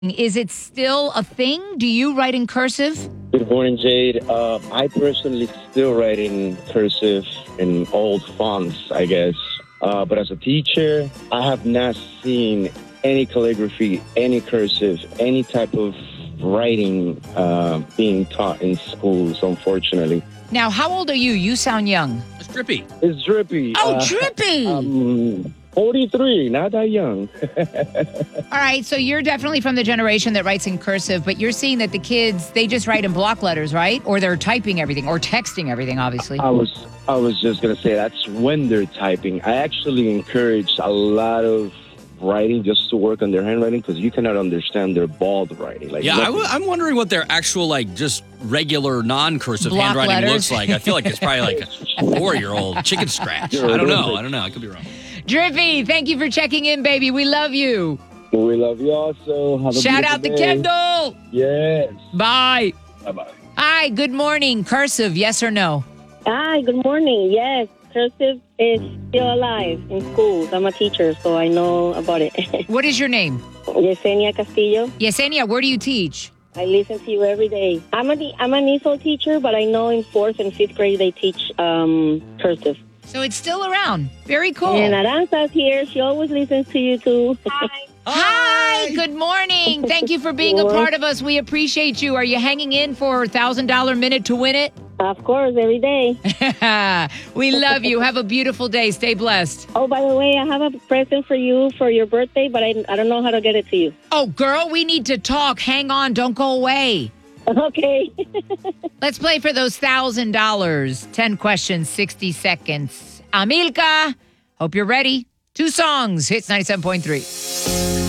Is it still a thing? Do you write in cursive? Good morning, Jade. I personally still write in cursive in old fonts, I guess. But as a teacher, I have not seen any calligraphy, any cursive, any type of writing being taught in schools, unfortunately. Now, how old are you? You sound young. It's Drippy. It's Drippy. Oh, Drippy! 43, not that young. All right, so you're definitely from the generation that writes in cursive, but you're seeing that the kids, they just write in block letters, right? Or they're typing everything, or texting everything, obviously. I was just going to say that's when they're typing. I actually encourage a lot of writing just to work on their handwriting because you cannot understand their bald writing. I'm wondering what their actual, just regular non-cursive Block handwriting letters. looks like. I feel like it's probably like a 4-year-old chicken scratch. I don't know. I could be wrong. Drippy, thank you for checking in, baby. We love you. We love you also. Have a Shout out to beautiful day. Kendall. Yes. Bye. Bye-bye. Hi, good morning. Cursive, yes or no? Hi, good morning. Yes, cursive is still alive in schools. I'm a teacher, so I know about it. What is your name? Yesenia Castillo. Yesenia, where do you teach? I listen to you every day. I'm an ESOL teacher, but I know in 4th and 5th grade they teach cursive. So it's still around. Very cool. And Aranza's here. She always listens to you, too. Hi, good morning. Thank you for being a part of us. We appreciate you. Are you hanging in for $1,000 minute to win it? Of course, every day. We love you. Have a beautiful day. Stay blessed. Oh, by the way, I have a present for you for your birthday, but I don't know how to get it to you. Oh, girl, we need to talk. Hang on. Don't go away. Okay. Let's play for those $1,000. 10 questions, 60 seconds. Amilca, hope you're ready. 2 songs, Hits 97.3.